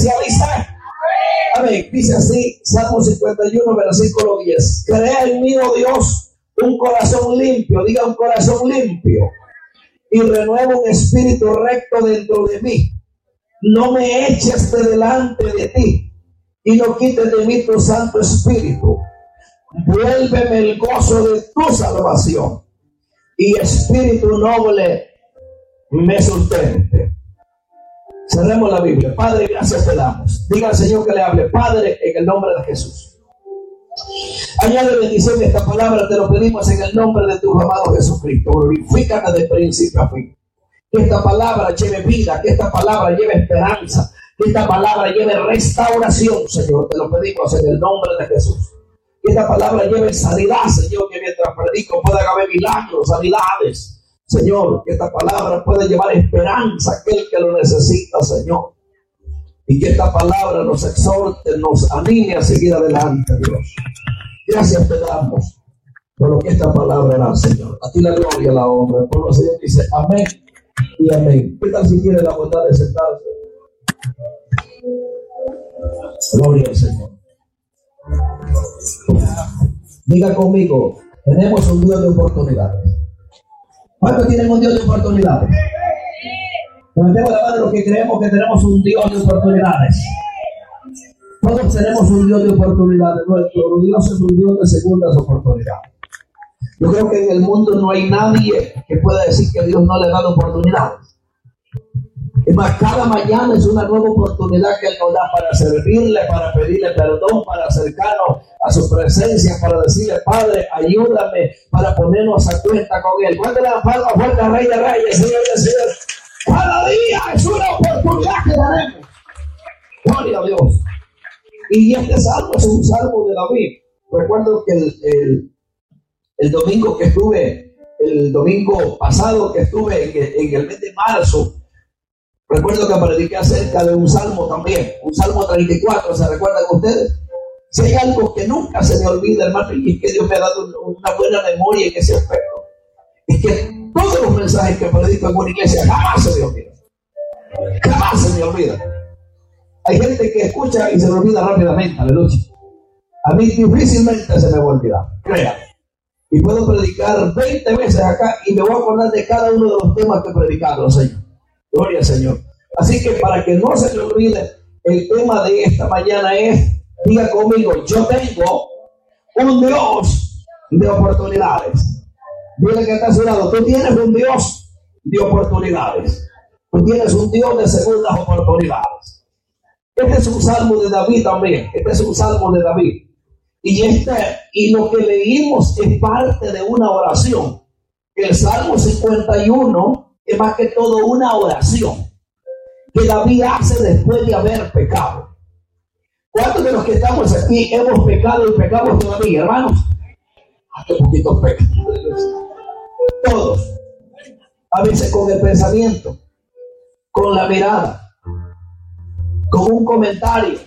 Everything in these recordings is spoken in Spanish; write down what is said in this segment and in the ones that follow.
especialista. Amén. Dice así, Salmo 51, versículo 10. Crea en mí, oh Dios, un corazón limpio. Diga, un corazón limpio. Y renueva un espíritu recto dentro de mí. No me eches de delante de ti y no quites de mí tu Santo Espíritu. Vuélveme el gozo de tu salvación y espíritu noble me sustente. Cerremos la Biblia. Padre, gracias te damos. Diga al Señor que le hable. Padre, en el nombre de Jesús. Añade bendición a esta palabra, te lo pedimos en el nombre de tu amado Jesucristo. Glorifícate de principio a fin. Que esta palabra lleve vida, que esta palabra lleve esperanza, que esta palabra lleve restauración, Señor. Te lo pedimos en el nombre de Jesús. Que esta palabra lleve sanidad, Señor, que mientras predico puedan haber milagros, sanidades. Señor, que esta palabra pueda llevar esperanza a aquel que lo necesita, Señor. Y que esta palabra nos exhorte, nos anime a seguir adelante, Dios. Gracias te damos por lo que esta palabra hará, Señor. A ti la gloria, la honra. El pueblo del Señor dice amén y amén. ¿Qué tal si quiere la bondad de sentarse? Gloria al Señor. Diga conmigo, tenemos un Dios de oportunidades. ¿Cuántos tienen un Dios de oportunidades? Levantemos la mano los que creemos que tenemos un Dios de oportunidades. Todos tenemos un Dios de oportunidades. Nuestro Dios es un Dios de segundas oportunidades. Yo creo que en el mundo no hay nadie que pueda decir que Dios no le ha dado oportunidades. Es más, cada mañana es una nueva oportunidad que Él nos da para servirle, para pedirle perdón, para acercarnos a su presencia, para decirle, Padre, ayúdame, para ponernos a cuenta con Él. ¿Cuánto le dan palmas fuerte al Rey de Reyes, Señor y Señor? Cada día es una oportunidad que tenemos. Gloria a Dios. Y este salmo es un salmo de David. Recuerdo que el domingo que estuve, el domingo pasado que estuve en el mes de marzo, recuerdo que prediqué acerca de un salmo también, un salmo 34, ¿se recuerdan ustedes? Si hay algo que nunca se me olvida, hermano, y es que Dios me ha dado una buena memoria en ese aspecto, es que todos los mensajes que predico en una iglesia jamás se me olvidan. Jamás se me olvidan. Hay gente que escucha y se me olvida rápidamente, aleluya. A mí difícilmente se me va a olvidar, créanme. Y puedo predicar 20 veces acá y me voy a acordar de cada uno de los temas que he predicado, Señor. Gloria al Señor. Así que para que no se me olvide, el tema de esta mañana es, diga conmigo, yo tengo un Dios de oportunidades. Dile que está a su lado, tú tienes un Dios de oportunidades. Tú tienes un Dios de segundas oportunidades. Este es un salmo de David también. Este es un salmo de David. Y lo que leímos es parte de una oración. El Salmo 51 es más que todo una oración que David hace después de haber pecado. ¿Cuántos de los que estamos aquí hemos pecado y pecamos todavía, hermanos? Qué poquito pecan. Todos. A veces con el pensamiento, con la mirada, con un comentario.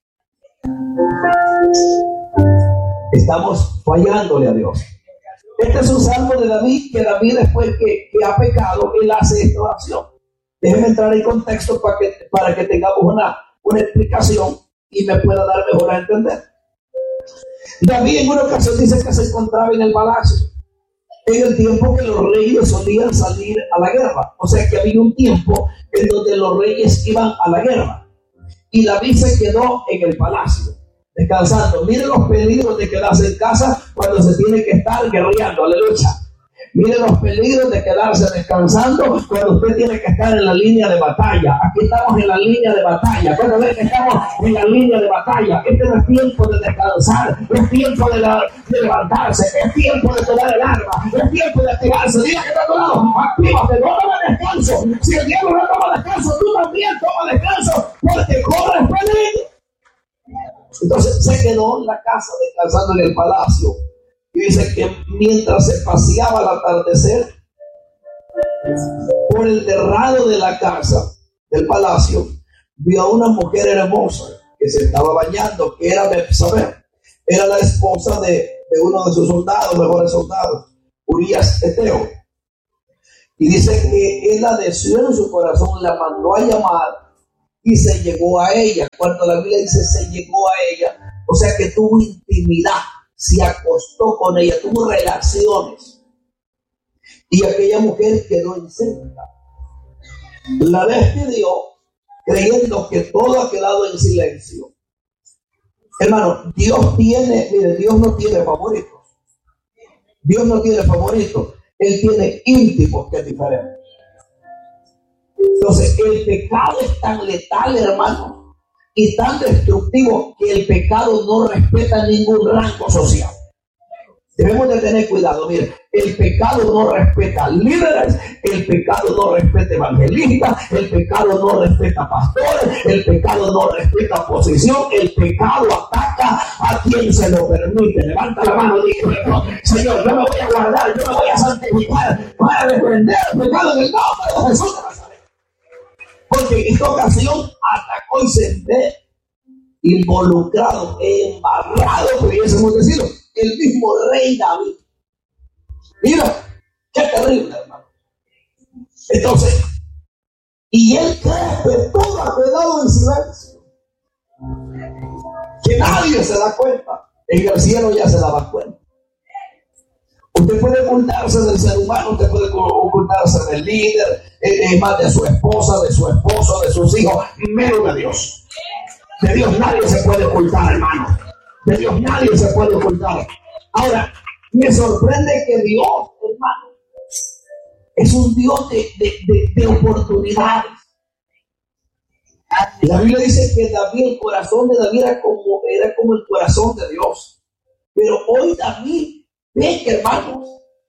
Estamos fallándole a Dios. Este es un salmo de David, que David después que ha pecado, él hace esta oración. Déjeme entrar en contexto para que tengamos una explicación y me pueda dar mejor a entender. David en una ocasión dice que se encontraba en el palacio, en el tiempo que los reyes solían salir a la guerra. O sea que había un tiempo en donde los reyes iban a la guerra. Y David se quedó en el palacio, descansando. Miren los peligros de quedarse en casa cuando se tiene que estar guerreando, aleluya. Miren los peligros de quedarse descansando cuando usted tiene que estar en la línea de batalla. Aquí estamos en la línea de batalla. Cuando ven que estamos en la línea de batalla, este no es tiempo de descansar, es tiempo de levantarse, es tiempo de tomar el arma, es tiempo de activarse. Diga que está a tu lado, actívate, no toma descanso. Si el diablo no toma descanso, tú también toma descanso, porque corres peligro. Entonces se quedó en la casa descansando en el palacio. Y dice que mientras se paseaba al atardecer por el terrado de la casa, del palacio, vio a una mujer hermosa que se estaba bañando, que era Betsabé. Era la esposa de uno de sus soldados, mejores soldados, Urías Eteo. Y dice que él la deseó en su corazón, la mandó a llamar y se llegó a ella. Cuando la Biblia dice se llegó a ella, o sea que tuvo intimidad, se acostó con ella, tuvo relaciones. Y aquella mujer quedó encinta. La despidió creyendo que todo ha quedado en silencio. Hermano, Dios no tiene favoritos. Dios no tiene favoritos. Él tiene íntimos, que es diferente. Entonces, el pecado es tan letal, hermano, y tan destructivo que el pecado no respeta ningún rango social. Debemos de tener cuidado. Mire, el pecado no respeta líderes, el pecado no respeta evangelistas, el pecado no respeta pastores, el pecado no respeta posición, el pecado ataca a quien se lo permite. Levanta la mano y dice, Señor, yo me voy a guardar, yo me voy a santificar para defender el pecado en el nombre de Jesús de Nazaret. Porque en esta ocasión atacó y se ve involucrado, embarrado, pudiésemos decirlo, el mismo rey David. Mira, qué terrible, hermano. Entonces, y él cree que todo ha quedado en silencio, que nadie se da cuenta. En el cielo ya se daba cuenta. Usted puede ocultarse del ser humano, usted puede ocultarse del líder, más de su esposa, de su esposo, de sus hijos, menos de Dios. De Dios nadie se puede ocultar, hermano. De Dios nadie se puede ocultar. Ahora, me sorprende que Dios, hermano, es un Dios de oportunidades. La Biblia dice que David, el corazón de David era como el corazón de Dios. Pero hoy David peca, hermanos.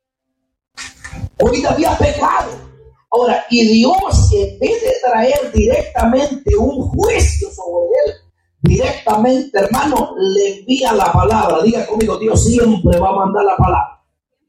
Hoy David ha pecado. Ahora, y Dios, en vez de traer directamente un juicio sobre él, directamente, hermano, le envía la palabra. Diga conmigo, Dios siempre va a mandar la palabra.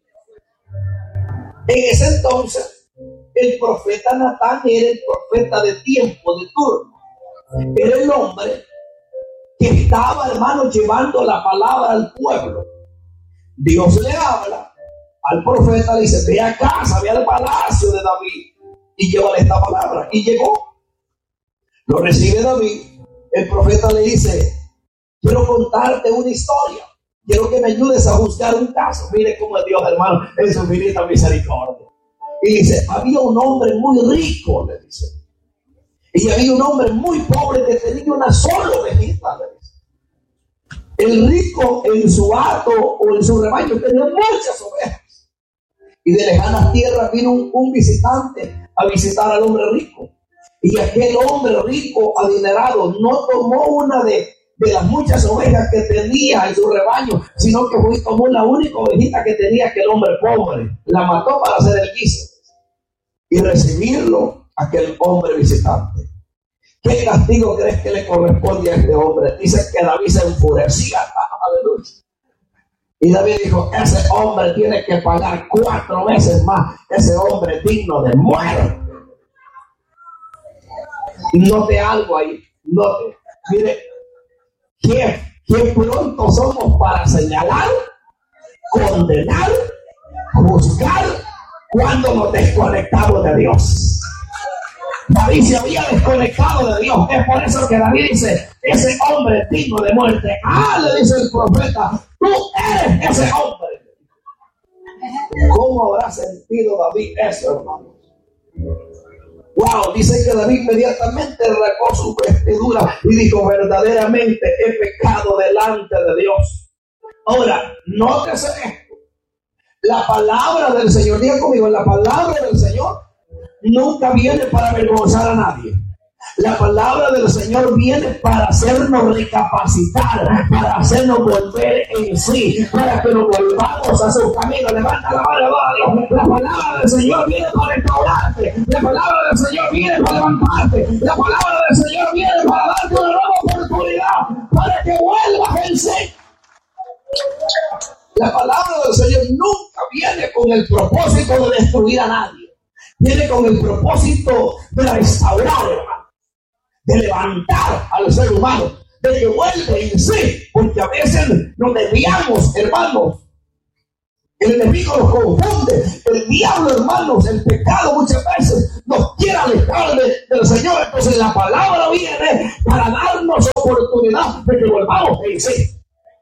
En ese entonces, el profeta Natán era el profeta de tiempo, de turno. Era el hombre que estaba, hermano, llevando la palabra al pueblo. Dios le habla al profeta, le dice, ve a casa, ve al palacio de David y llévale esta palabra. Y llegó, lo recibe David. El profeta le dice, quiero contarte una historia, quiero que me ayudes a juzgar un caso. Mire cómo es Dios, hermano, en su infinita misericordia. Y dice, había un hombre muy rico, le dice, y había un hombre muy pobre que tenía una sola ovejita, le dice. El rico en su hato o en su rebaño tenía muchas ovejas. Y de lejanas tierras vino un visitante a visitar al hombre rico. Y aquel hombre rico, adinerado, no tomó una de las muchas ovejas que tenía en su rebaño, sino que tomó la única ovejita que tenía aquel hombre pobre. La mató para hacer el guiso y recibirlo aquel hombre visitante. ¿Qué castigo crees que le corresponde a este hombre? Dice que David se enfurecía. Aleluya. Y David dijo, ese hombre tiene que pagar 4 veces más. Ese hombre es digno de muerte. Note algo ahí. Note. Mire, qué pronto somos para señalar, condenar, juzgar cuando nos desconectamos de Dios. David se había desconectado de Dios. Es por eso que David dice, ese hombre es digno de muerte. Le dice el profeta, tú eres ese hombre. ¿Cómo habrá sentido David eso, hermano? Wow, dice que David inmediatamente arrancó su vestidura y dijo, verdaderamente he pecado delante de Dios. Ahora, nótese esto. La palabra del Señor, diga conmigo, la palabra del Señor nunca viene para avergonzar a nadie. La palabra del Señor viene para hacernos recapacitar, para hacernos volver en sí, para que nos volvamos a su camino. Levanta la mano a Dios. La palabra del Señor viene para restaurarte. La palabra del Señor viene para levantarte. La palabra del Señor viene para darte una nueva oportunidad, para que vuelvas en sí. La palabra del Señor nunca viene con el propósito de destruir a nadie. Viene con el propósito de restaurar, hermano, de levantar al ser humano, de que vuelva en sí, porque a veces nos desviamos, hermanos, El enemigo nos confunde. El diablo, hermanos, el pecado muchas veces nos quiere alejar del Señor. Entonces la palabra viene para darnos oportunidad de que volvamos en sí.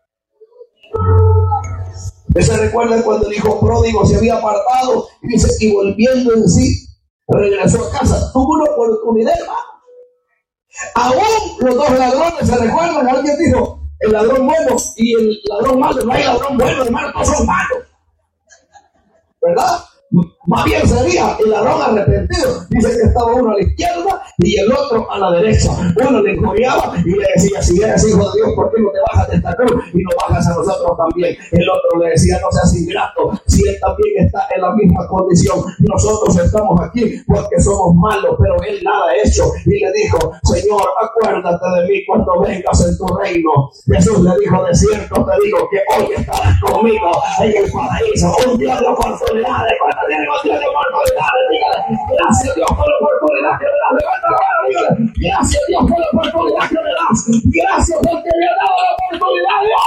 ¿Usted se recuerda cuando el hijo pródigo se había apartado y dice, y volviendo en sí, regresó a casa? Tuvo una oportunidad, hermano. Aún los dos ladrones se recuerdan. Alguien dijo, el ladrón bueno y el ladrón malo. No hay ladrón bueno, hermano, todos son malos, ¿verdad? Más bien sería el ladrón arrepentido. Dice que estaba uno a la izquierda y el otro a la derecha. Uno le encomiaba y le decía, si eres hijo de Dios, ¿por qué no te bajas de esta cruz y nos bajas a nosotros también? El otro le decía, no seas ingrato, si él también está en la misma condición. Nosotros estamos aquí porque somos malos, pero él nada ha hecho. Y le dijo, Señor, acuérdate de mí cuando vengas en tu reino. Jesús le dijo, de cierto te digo que hoy estarás conmigo en el paraíso. Un Dios de oportunidades. ¿Cuánto tiene un Dios de oportunidades? Dígale, gracias Dios por la oportunidad que me das. Levanta la mano, dígale, gracias Dios por la oportunidad que me das. Gracias porque me ha dado la oportunidad, Dios.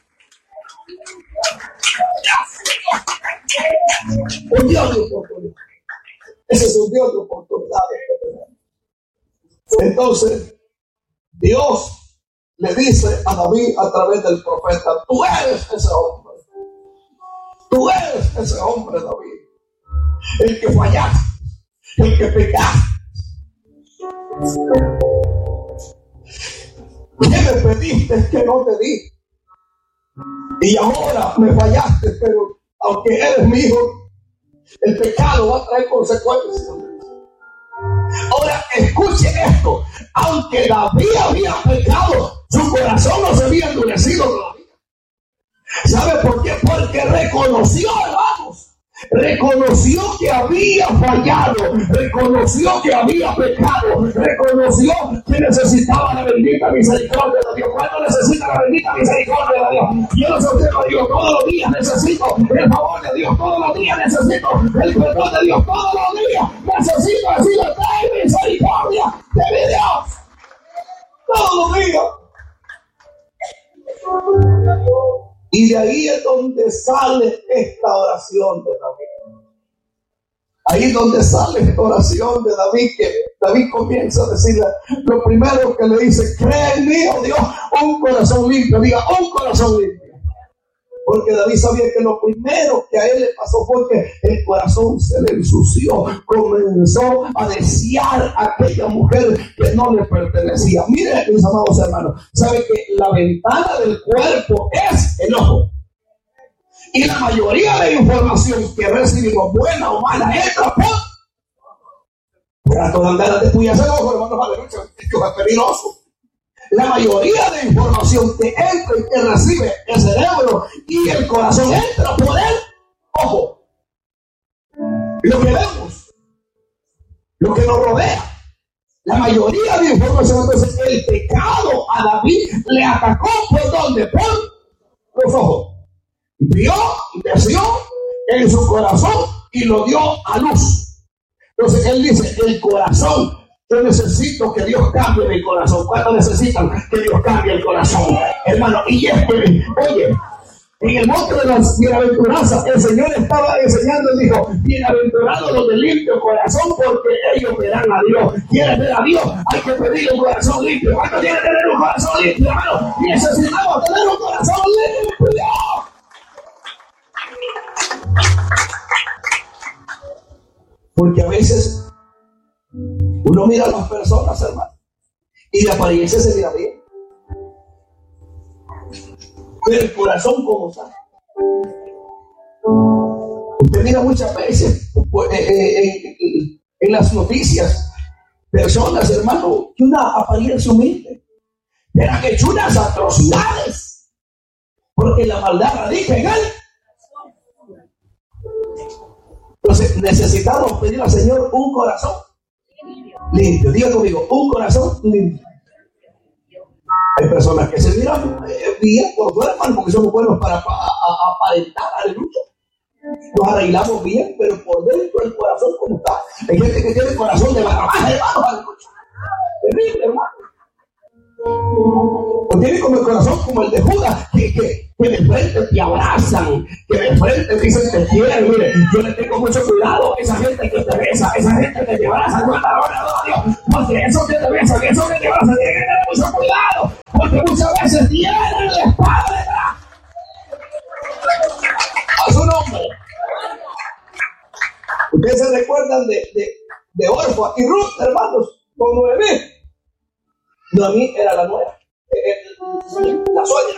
Un Dios de oportunidad. Ese es un Dios de oportunidades que tenemos. Entonces, Dios le dice a David a través del profeta, tú eres ese hombre. Tú eres ese hombre, David. El que fallaste, el que pecaste. ¿Qué me pediste que no te di? Y ahora me fallaste, pero aunque eres mi hijo, el pecado va a traer consecuencias. Ahora escuche esto, aunque David había pecado, su corazón no se había endurecido todavía. ¿Sabe por qué? Porque reconoció, hermanos, reconoció que había fallado, reconoció que había pecado, reconoció que necesitaba la bendita misericordia de Dios. ¿Cuándo necesita la bendita misericordia de Dios? Yo no sé usted, pero yo todos los días necesito el favor de Dios, todos los días necesito el perdón de Dios, todos los días necesito decir, ten misericordia de mi Dios, todos los días. Y de ahí es donde sale esta oración de David. Ahí es donde sale esta oración de David, que David comienza a decirle, lo primero que le dice, cree en mí, oh Dios, un corazón limpio, diga, un corazón limpio. Porque David sabía que lo primero que a él le pasó fue que el corazón se le ensució, comenzó a desear a aquella mujer que no le pertenecía. Miren, mis amados hermanos, sabe que la ventana del cuerpo es el ojo. Y la mayoría de información que recibimos, buena o mala, entra por todas ganas de tuya ese ojo, hermano, aleluya, es peligroso. La mayoría de información que entra y que recibe el cerebro y el corazón entra por el ojo. Lo que vemos, lo que nos rodea, la mayoría de información. Entonces el pecado a David le atacó por donde, por los ojos. Vio y deseó en su corazón y lo dio a luz. Entonces él dice, el corazón. Yo necesito que Dios cambie mi corazón. ¿Cuánto necesitan que Dios cambie el corazón? Hermano, y es que, oye, en el monte de las bienaventuranzas, el Señor estaba enseñando y dijo, bienaventurados los de limpio corazón, porque ellos verán a Dios. ¿Quieres ver a Dios? Hay que pedirle un corazón limpio. ¿Cuánto quiere tener un corazón limpio, hermano? Necesitamos tener un corazón limpio. Porque a veces uno mira a las personas, hermano, y la apariencia se mira bien, pero el corazón, ¿cómo está? Usted mira muchas veces en las noticias personas, hermano, que una apariencia humilde, pero han hecho unas atrocidades, porque la maldad radica en él. Entonces necesitamos pedir al Señor un corazón limpio. Diga conmigo, un corazón limpio. Hay personas que se miran bien por fuera, hermano, porque somos buenos para aparentar, aleluya. Nos arreglamos bien, pero por dentro el corazón, ¿cómo está? Hay gente que tiene el corazón de barrabás, hermano, aleluya. Terrible, hermano. O tiene como el corazón como el de Judas, que que de frente te abrazan, que de frente dicen te quieren. Mire, yo le tengo mucho cuidado a esa gente que te besa, esa gente que te abraza, no Dios, porque eso que te besan, eso que te abrazan, tiene que tener mucho cuidado, porque muchas veces tienen la espada detrás. A su nombre. Ustedes se recuerdan de Orfa y Ruth, hermanos, con Noemí. Noemí era la nuera, la suegra.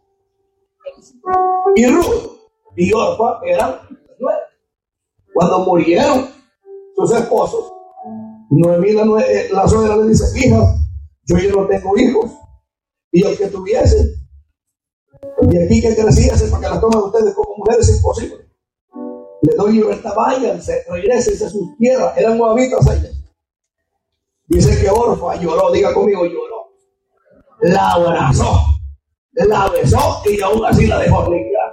Y Ruth y Orfa eran las nueras. Cuando murieron sus esposos, Noemí, la suegra, le dice: hija, yo no tengo hijos, y el que tuviese, y aquí que creciese para que las tomen ustedes como mujeres es imposible. Le doy libertad, váyanse, regresen a sus tierras. Eran moabitas ellas. Dice que Orfa lloró, diga conmigo, lloró. La abrazó, la besó y aún así la dejó limpiar.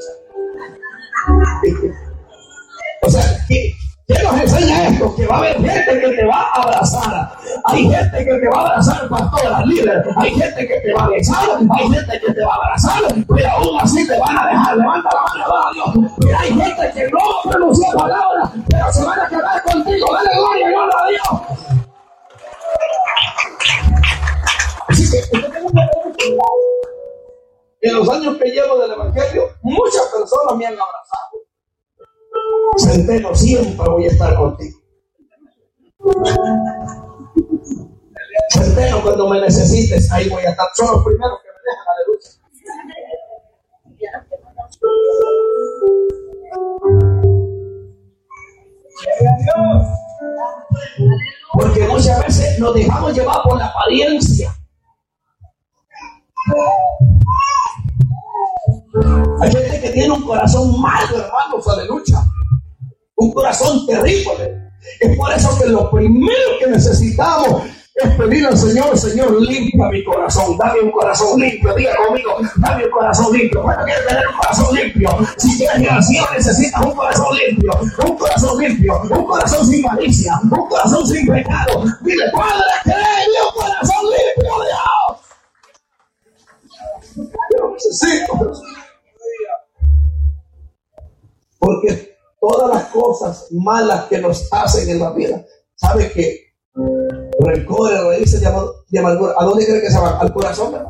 O sea, ¿qué nos enseña esto? Que va a haber gente que te va a abrazar. Hay gente que te va a abrazar, pastora, líder. Hay gente que te va a besar. Hay gente que te va a abrazar. Pero aún así te van a dejar. Levanta la mano, va a Dios. Pero hay gente que no pronunció palabras, pero se van a quedar contigo. Dale gloria, gloria a Dios. Así que en los años que llevo del evangelio, muchas personas me han abrazado. Centeno, siempre voy a estar contigo. Centeno, cuando me necesites, ahí voy a estar. Son los primeros que me dejan, aleluya. Porque muchas veces nos dejamos llevar por la apariencia. Hay gente que tiene un corazón malo, hermanos, aleluya. Un corazón terrible. Es por eso que lo primero que necesitamos es pedir al Señor: Señor, limpia mi corazón, dame un corazón limpio. Diga conmigo, dame un corazón limpio. Bueno, quieres tener un corazón limpio. Si quieres ir al cielo, necesitas un corazón limpio, un corazón limpio, un corazón sin malicia, un corazón sin pecado. Dile: Padre, créeme un corazón limpio, Dios. Yo necesito. Porque todas las cosas malas que nos hacen en la vida, ¿sabe qué? Rencor, raíces de amargura, ¿a dónde cree que se van? Al corazón, ¿verdad?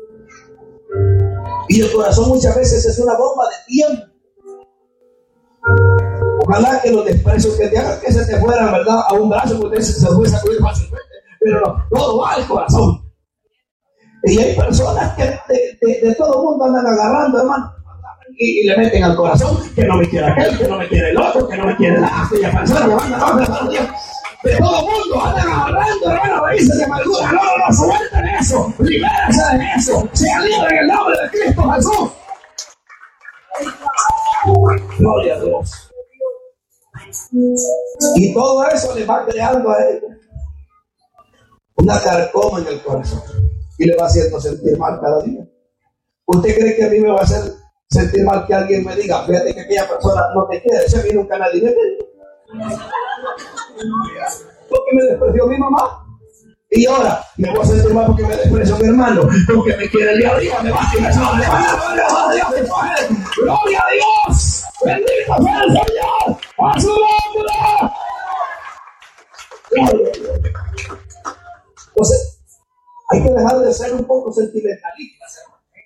Y el corazón muchas veces es una bomba de tiempo. Ojalá que los desprecios que te hagan que se te fueran, ¿verdad?, a un brazo, porque se puede sacudir fácilmente, pero no, todo va al corazón. Y hay personas que de todo el mundo andan agarrando, hermano, y le meten al corazón que no me quiere aquel, que no me quiere el otro, que no me quiere la aquella persona, le mandan a de todo el mundo andan agarrando, hermano, raíces de amargura. No, suelten eso, libérense de eso, sean libres en el nombre de Cristo Jesús. Gloria a Dios. Y todo eso le va creando a ellos una carcoma en el corazón y le va haciendo sentir mal cada día. ¿Usted cree que a mí me va a hacer sentir mal que alguien me diga: fíjate que aquella persona no te quiere? Ese vino un canal de dinero porque me despreció mi mamá, y ahora me voy a sentir mal porque me despreció mi hermano, porque me quiere el día arriba, me va a tirar gloria a Dios, bendito sea el Señor, a su nombre. Entonces hay que dejar de ser un poco sentimentalistas.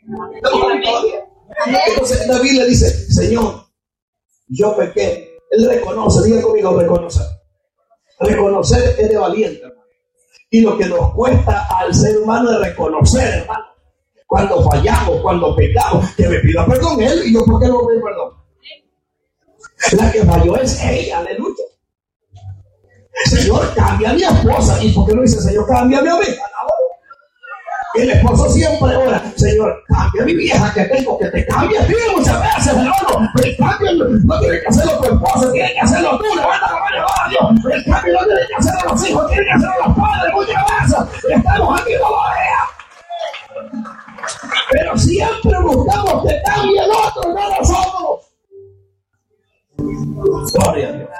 Entonces David le dice: Señor, yo pequé. Él reconoce, diga conmigo, reconocer. Reconocer es de valiente, hermano. Y lo que nos cuesta al ser humano es reconocer, hermano. Cuando fallamos, cuando pecamos, que me pida perdón él, y yo, ¿por qué no me pido perdón? La que falló es ella, aleluya. Señor, cambia a mi esposa. ¿Y por qué no dice: Señor, cambia a mi hija? El esposo siempre ora: Señor, cambia a mi vieja que tengo, que te cambie a ti muchas veces, hermano. El cambio no tiene que hacerlo tu esposo, tiene que hacerlo tú. Levanta la mano, a Dios. El cambio no tiene que hacerlo los hijos, tiene que hacerlo los padres. Muchas veces estamos aquí todavía, pero siempre buscamos que cambie el otro, no nosotros. Gloria a Dios.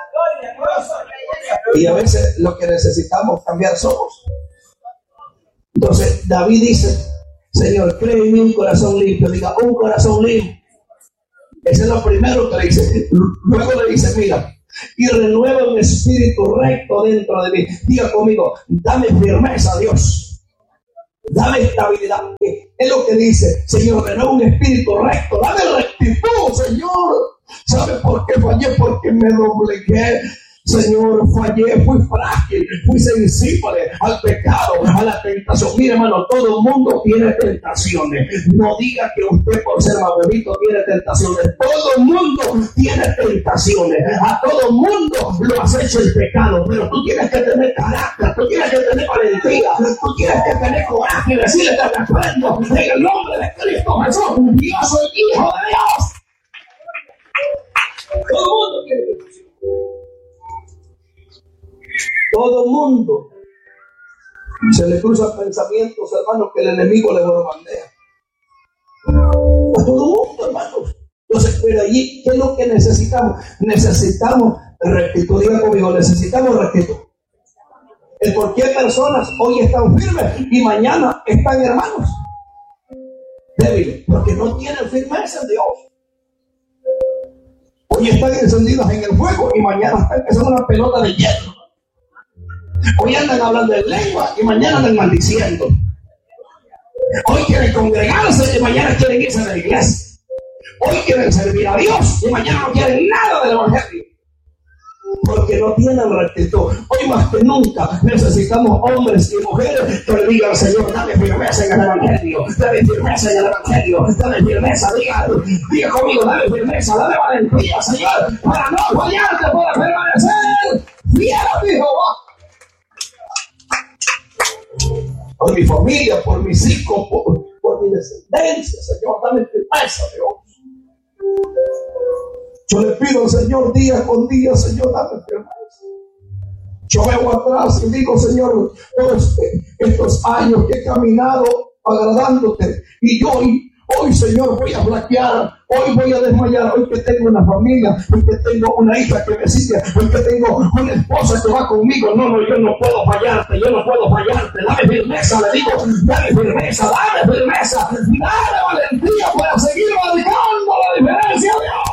Y a veces lo que necesitamos cambiar somos. Entonces David dice: Señor, crea en mí un corazón limpio. Diga, un corazón limpio. Ese es lo primero que le dice. Luego le dice, mira, y renueva un espíritu recto dentro de mí. Diga conmigo, dame firmeza, Dios. Dame estabilidad. Es lo que dice, Señor, renueva un espíritu recto. Dame rectitud, Señor. ¿Sabe por qué fallé? Porque me doblegué. Señor, fallé, fui frágil, fui sensible al pecado, a la tentación. Mire, hermano, todo el mundo tiene tentaciones. No diga que usted, por ser más bonito, tiene tentaciones. Todo el mundo tiene tentaciones. A todo el mundo lo has hecho el pecado. Pero tú tienes que tener carácter, tú tienes que tener valentía, tú tienes que tener coraje y decirle, te reprendo en el nombre de Cristo Jesús. Yo soy hijo de Dios. Todo el mundo tiene tentaciones. Todo mundo se le cruzan pensamientos, hermanos, que el enemigo le bombardea. A todo mundo, hermanos. Entonces, pero allí, ¿qué es lo que necesitamos? Necesitamos rectitud. Diga conmigo, necesitamos rectitud. El por qué personas hoy están firmes y mañana están, hermanos, débiles, porque no tienen firmeza en Dios. Hoy están encendidos en el fuego y mañana están que son una pelota de hielo. Hoy andan hablando en lengua y mañana andan maldiciendo. Hoy quieren congregarse y mañana quieren irse de la iglesia. Hoy quieren servir a Dios y mañana no quieren nada del evangelio. Porque no tienen rectitud. Hoy más que nunca necesitamos hombres y mujeres que le digan al Señor, dame firmeza en el evangelio, dame firmeza en el evangelio, dame firmeza, diga conmigo, dame firmeza, dame valentía, Señor, para no fallarte, para permanecer fiel a mi Jehová. Por mi familia, por mis hijos, por mi descendencia, Señor, dame firmeza, Dios. Yo le pido al Señor día con día, Señor, dame firmeza. Yo veo atrás y digo, Señor, todos estos años que he caminado agradándote, y yo hoy, Señor, voy a flaquear, hoy voy a desmayar, hoy que tengo una familia, hoy que tengo una hija que me sigue, hoy que tengo una esposa que va conmigo. No, yo no puedo fallarte, dame firmeza, le digo, dame firmeza, dame valentía para seguir marcando la diferencia, Dios.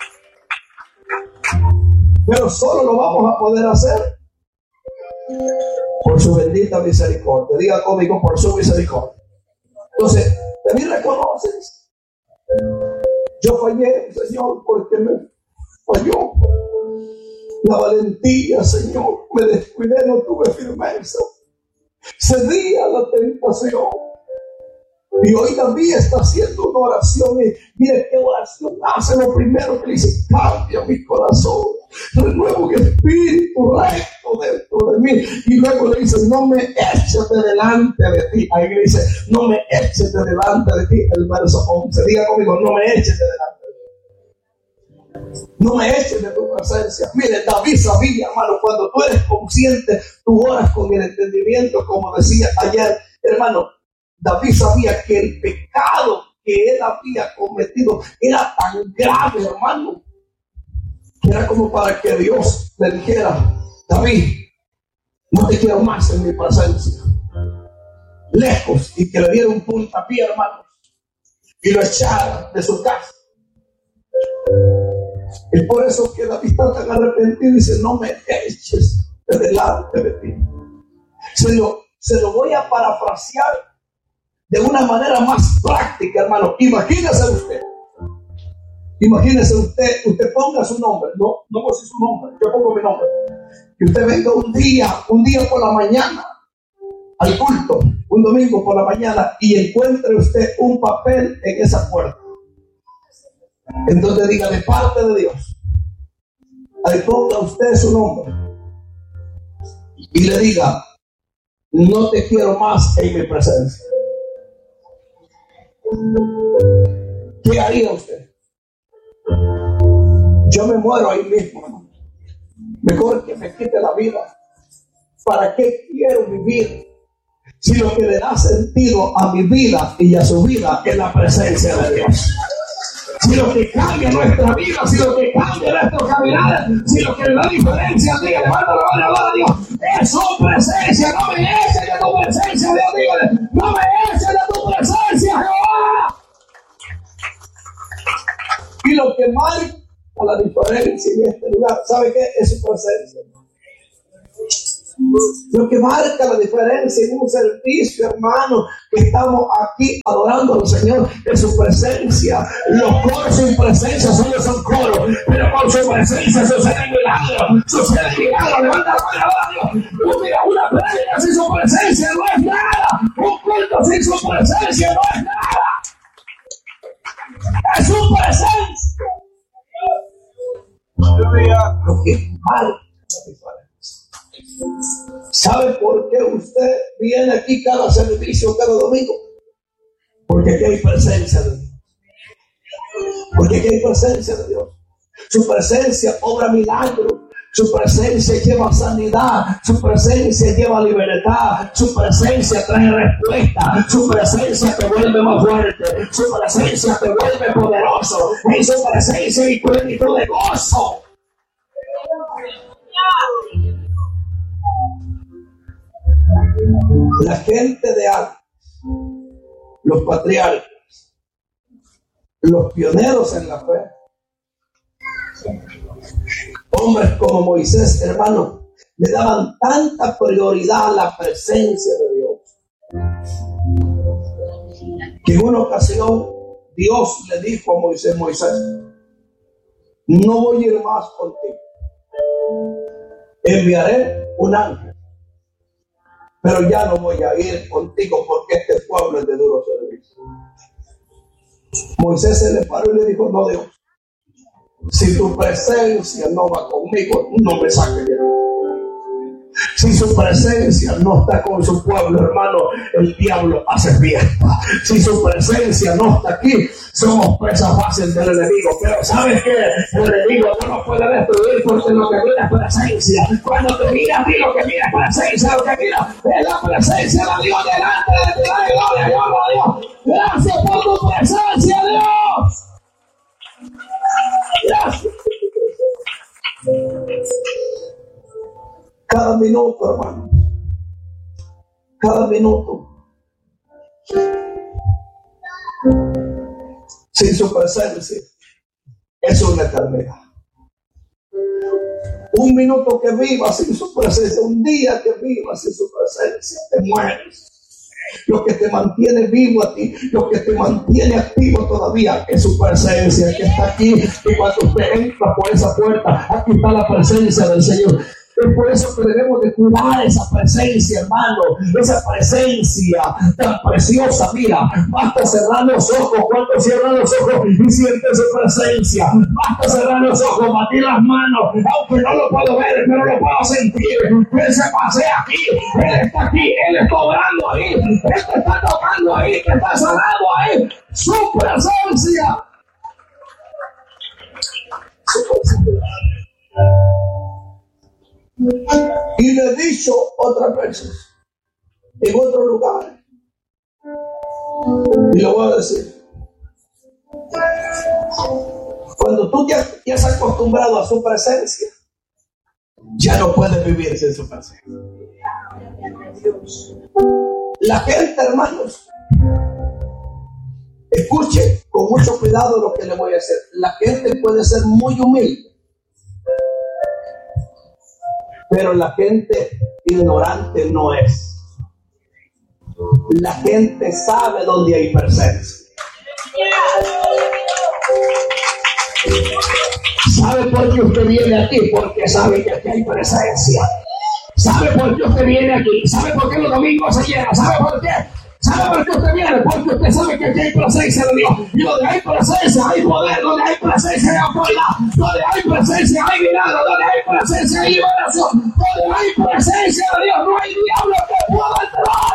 Pero solo lo vamos a poder hacer por su bendita misericordia. Diga conmigo, por su misericordia. Entonces, también reconoces, yo fallé, Señor, porque me falló la valentía, Señor, me descuidé, no tuve firmeza, cedí a la tentación. Y hoy David está haciendo una oración, y mire qué oración hace. Lo primero que le dice, cambia mi corazón, renuevo un espíritu recto dentro de mí. Y luego le dice, no me eches de delante de ti. Ahí le dice, no me eches de delante de ti. El verso 11, diga conmigo, no me eches de delante de ti. No me eches de tu presencia. Mire, David sabía, hermano, cuando tú eres consciente, tú oras con el entendimiento, como decía ayer, hermano. David sabía que el pecado que él había cometido era tan grave, hermano, que era como para que Dios le dijera, David, no te quiero más en mi presencia. Lejos, y que le diera un puntapié, hermano, y lo echara de su casa. Es por eso que David está tan arrepentido y dice, no me eches de delante de ti. Se lo voy a parafrasear de una manera más práctica, hermano. Imagínese usted ponga su nombre, no sé su nombre, yo pongo mi nombre. Que usted venga un día por la mañana al culto, un domingo por la mañana, y encuentre usted un papel en esa puerta. Entonces diga, de parte de Dios. Ahí ponga usted su nombre y le diga, no te quiero más en mi presencia. ¿Qué haría usted? Yo me muero ahí mismo, hermano. Mejor que me quite la vida. ¿Para qué quiero vivir? Si lo que le da sentido a mi vida y a su vida es la presencia de Dios. Si lo que cambia nuestra vida, si lo que cambia nuestro caminar, si lo que le da diferencia, diga, levanta la mano a Dios, es su presencia. No me eches de tu presencia, Dios, dígale, no me eches de tu presencia. diferencia en este lugar. ¿Sabe qué? Es su presencia. Lo que marca la diferencia en un servicio, hermano, que estamos aquí adorando al Señor, es su presencia. Los coros sin presencia solo son coros, pero con su presencia sucede milagros. Sucede milagros. Levanta la mano a Dios. Mira, una prédica sin su presencia no es nada. Un culto sin su presencia no es nada. Es su presencia. Lo que marca la diferencia. ¿Sabe por qué usted viene aquí cada servicio, cada domingo? Porque aquí hay presencia de Dios. Porque aquí hay presencia de Dios. Su presencia obra milagros. Su presencia lleva sanidad. Su presencia lleva libertad. Su presencia trae respuesta. Su presencia te vuelve más fuerte. Su presencia te vuelve poderoso. En su presencia hay plenitud de gozo. La gente de antes, los patriarcas, los pioneros en la fe, hombres como Moisés, hermano, le daban tanta prioridad a la presencia de Dios, que en una ocasión Dios le dijo a Moisés: Moisés, no voy a ir más contigo, enviaré un ángel. Pero ya no voy a ir contigo porque este pueblo es de duro servicio. Moisés se le paró y le dijo: no, Dios, si tu presencia no va conmigo, no me saques de aquí. Si su presencia no está con su pueblo, hermano, el diablo hace fiesta. Si su presencia no está aquí, somos presa fácil del enemigo. Pero ¿sabes qué? El enemigo no nos puede destruir porque lo que mira es presencia. Cuando te miras, di lo que mira es presencia. Lo que mira es la presencia de Dios delante de ti. Dale gloria a Dios. Gracias por tu presencia, Dios. Gracias. Cada minuto, hermano. Cada minuto. Sin su presencia es una eternidad. Un minuto que vivas sin su presencia, un día que vivas sin su presencia, te mueres. Lo que te mantiene vivo a ti, lo que te mantiene activo todavía es su presencia que está aquí. Y cuando usted entra por esa puerta, aquí está la presencia del Señor. Es por eso que debemos de cuidar esa presencia, hermano, esa presencia tan preciosa. Mira, basta cerrar los ojos. Cuando cierran los ojos y sientes su presencia, basta cerrar los ojos, batir las manos, aunque no lo puedo ver, pero lo puedo sentir. Él se pasea aquí, Él está aquí, Él está obrando ahí, Él te está tocando ahí, te está sanando ahí. Su presencia. Su presencia. Y le he dicho otras veces, en otro lugar, y lo voy a decir: cuando tú te has acostumbrado a su presencia, ya no puedes vivir sin su presencia. La gente, hermanos, escuche con mucho cuidado lo que le voy a decir. La gente puede ser muy humilde, pero la gente ignorante no es. La gente sabe dónde hay presencia. ¿Sabe por qué usted viene aquí? Porque sabe que aquí hay presencia. ¿Sabe por qué usted viene aquí? ¿Sabe por qué los domingos se llenan? ¿Sabe por qué? ¿Sabe por qué usted viene? Porque usted sabe que aquí hay presencia de Dios. Y donde hay presencia hay poder. Donde hay presencia hay autoridad. Donde hay presencia hay milagro. Donde hay presencia hay liberación. Donde hay presencia de Dios no hay diablo que pueda entrar.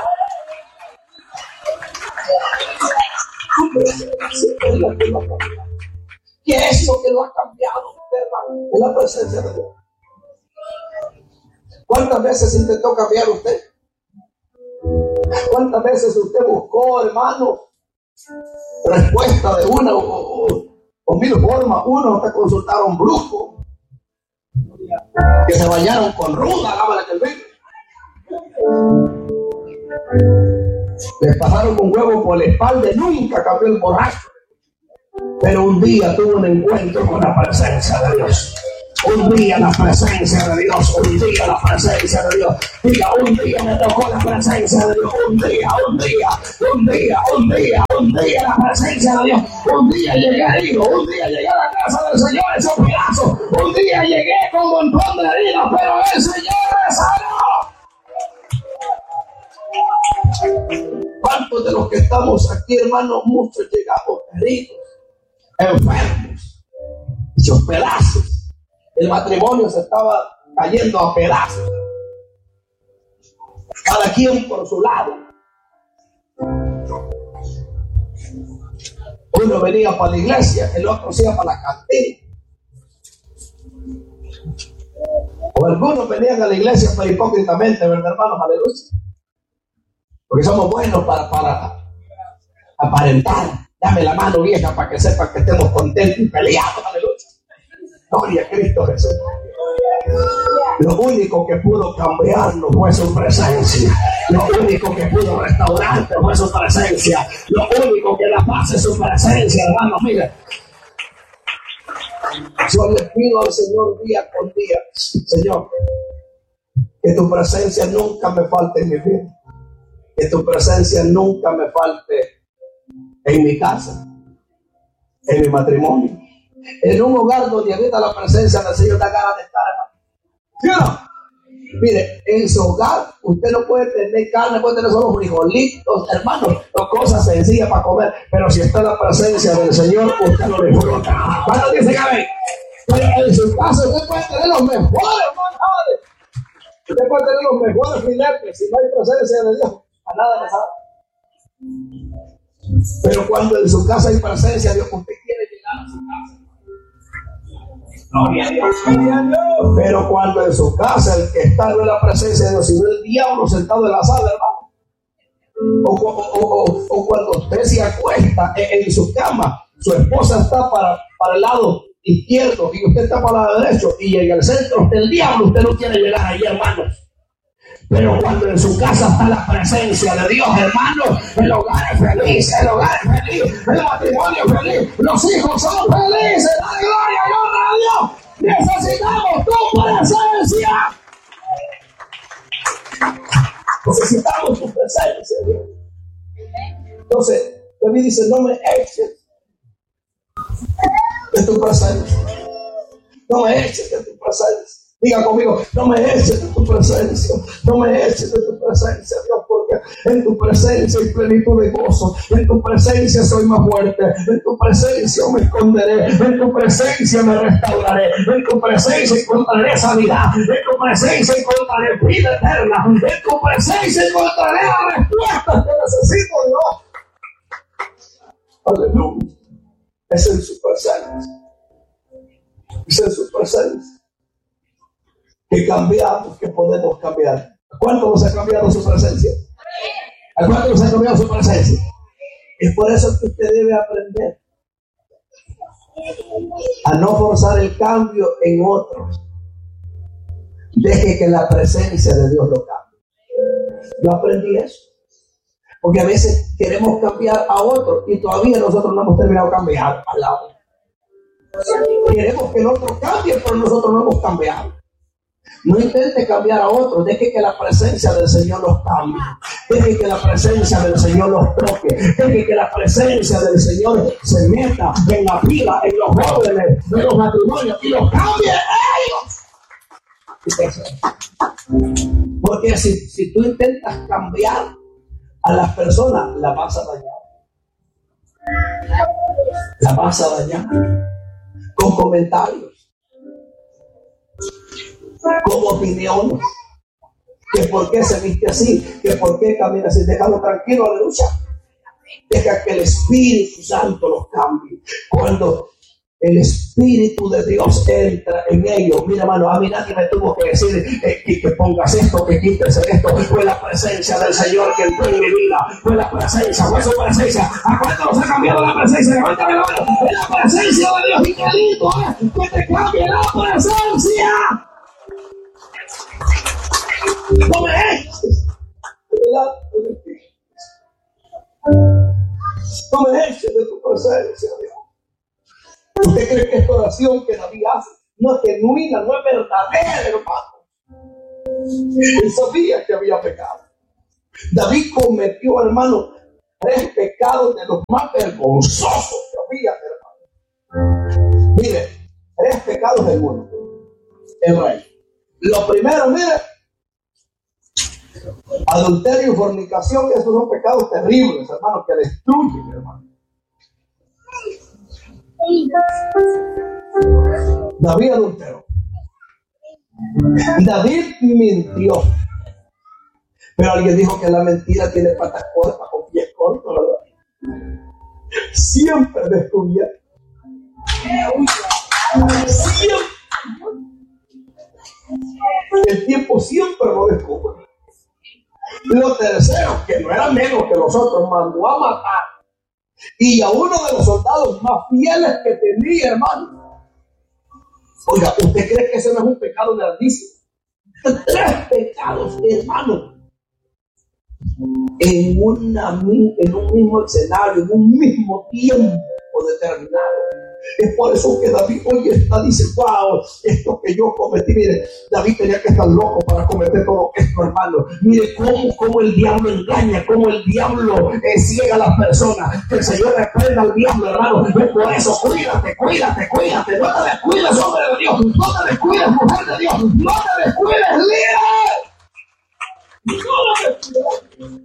¿Qué es lo que lo ha cambiado, hermano? Es la presencia de Dios. ¿Cuántas veces intentó cambiar usted? ¿Cuántas veces usted buscó, hermano, respuesta de una o mil formas? Uno hasta consultaron brujo, que se bañaron con ruda, lávala que el vino. Les pasaron un huevo por la espalda y nunca cambió el borracho. pero un día tuvo un encuentro con la presencia de Dios. Un día la presencia de Dios, un día la presencia de Dios. Diga, un día me tocó la presencia de Dios, un día la presencia de Dios. Un día llegué a la casa del Señor hecho pedazos. Un día llegué con un montón de heridas, pero el Señor me sanó. ¿Cuántos de los que estamos aquí, hermanos? Muchos llegamos heridos, enfermos, hechos pedazos. El matrimonio se estaba cayendo a pedazos. Cada quien por su lado. Uno venía para la iglesia, el otro se iba para la cantina. O algunos venían a la iglesia pero hipócritamente, ¿verdad, hermanos? Aleluya. Porque somos buenos para aparentar. Dame la mano, vieja, para que sepan que estemos contentos y peleados. Aleluya. Gloria a Cristo Jesús. Lo único que pudo cambiarnos fue su presencia. Lo único que pudo restaurarte fue su presencia. Lo único que da paz es su presencia, hermanos. Mire, yo le pido al Señor día con día, Señor, que tu presencia nunca me falte en mi vida. Que tu presencia nunca me falte en mi casa, en mi matrimonio. En un hogar donde habita la presencia del Señor, da ganas de estar, hermano. ¿Sí? Mire, en su hogar usted no puede tener carne, puede tener solo frijolitos, hermano, o cosas sencillas para comer, pero si está en la presencia del Señor, usted lo disfruta. ¿Cuántos dicen amén? Pero en su casa usted puede tener los mejores manjares, usted puede tener los mejores filetes, si no hay presencia de Dios, a nada le sabe. Pero cuando en su casa hay presencia de Dios, usted quiere llegar a su casa. Gloria a Dios. Pero cuando en su casa el que está no es la presencia de Dios, sino el diablo sentado en la sala, hermano. O cuando usted se acuesta en su cama, su esposa está para el lado izquierdo y usted está para el lado derecho, y en el centro del diablo, usted no quiere llegar ahí, hermanos. Pero cuando en su casa está la presencia de Dios, hermano, el hogar es feliz, el matrimonio es feliz, los hijos son felices. ¡Dale gloria y honra a Dios! Necesitamos tu presencia. Necesitamos tu presencia, Dios. Entonces, David dice, no me eches de tu presencia. No me eches de tu presencia. Diga conmigo, no me eches de tu presencia, no me eches de tu presencia, Dios, porque en tu presencia hay plenitud de gozo, en tu presencia soy más fuerte, en tu presencia me esconderé, en tu presencia me restauraré, en tu presencia encontraré sanidad, en tu presencia encontraré vida eterna, en tu presencia encontraré la respuesta que necesito, Dios. Aleluya. Es en su presencia, es en su presencia que cambiamos, que podemos cambiar. ¿A cuánto nos ha cambiado su presencia? ¿A cuánto nos ha cambiado su presencia? Es por eso que usted debe aprender a no forzar el cambio en otros. Deje que la presencia de Dios lo cambie. Yo aprendí eso. Porque a veces queremos cambiar a otros y todavía nosotros no hemos terminado de cambiar al lado. Queremos que el otro cambie, pero nosotros no hemos cambiado. No intente cambiar a otros, deje que la presencia del Señor los cambie, deje que la presencia del Señor los toque, deje que la presencia del Señor se meta en la vida, en los jóvenes, en los matrimonios y los cambie ellos. Porque si tú intentas cambiar a las personas, la vas a dañar. La vas a dañar con comentarios, como opiniones, que por qué se viste así, que por qué camina así. Déjalo tranquilo, aleluya. Deja que el Espíritu Santo los cambie. Cuando el Espíritu de Dios entra en ellos, mira, hermano, a mí nadie me tuvo que decir que pongas esto, que quites esto. Fue la presencia del Señor que entró en mi vida, fue la presencia, fue su presencia. ¿A cuánto nos ha cambiado la presencia? Levántame la mano. Es la presencia de Dios, y qué lindo es que te cambie la presencia. No me eches delante de ti. No me eches de tu presencia, Dios. ¿Usted cree que esta oración que David hace no es genuina, no es verdadera, hermano? Él sabía que había pecado. David cometió, hermano, 3 pecados de los más vergonzosos que había, hermano. Mire, 3 pecados del mundo. El rey. Lo primero, mire, adulterio y fornicación, esos son pecados terribles, hermano, que destruyen, hermano. David adulteró. David mintió. Pero alguien dijo que la mentira tiene patas cortas o pies cortos, ¿verdad? Siempre descubierto. Siempre. El tiempo siempre lo descubre. Lo tercero, que no era menos que los otros, mandó a matar. Y a uno de los soldados más fieles que tenía, hermano. Oiga, ¿usted cree que ese no es un pecado grandísimo? 3 pecados, hermano. En un mismo escenario, en un mismo tiempo determinado. Es por eso que David hoy dice, wow, esto que yo cometí. Mire, David tenía que estar loco para cometer todo esto, hermano. Mire cómo el diablo engaña, cómo el diablo ciega a las personas. Que el Señor reprenda al diablo, hermano. Es por eso, cuídate. No te descuides, hombre de Dios. No te descuides, mujer de Dios. No te descuides, líder. No te descuides.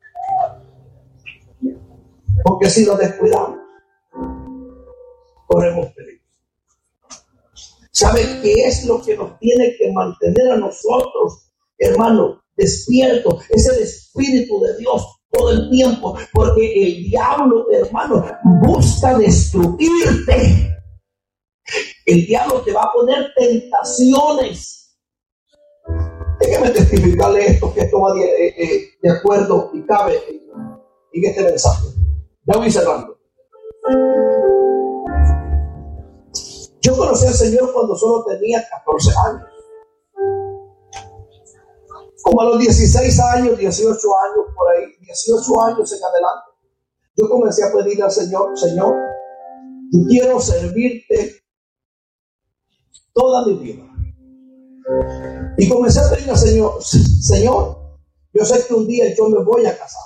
Porque si nos descuidamos, corremos peligro. ¿Saben qué es lo que nos tiene que mantener a nosotros, hermano, despiertos? Es el Espíritu de Dios todo el tiempo, porque el diablo, hermano, busca destruirte. El diablo te va a poner tentaciones. Déjeme testificarle esto, que esto va de acuerdo y cabe en este mensaje. Ya voy cerrando. Yo conocí al Señor cuando solo tenía 14 años. Como a los 16 años, 18 años, por ahí, 18 años en adelante, yo comencé a pedirle al Señor, Señor, yo quiero servirte toda mi vida. Y comencé a pedirle al Señor, Señor, yo sé que un día yo me voy a casar.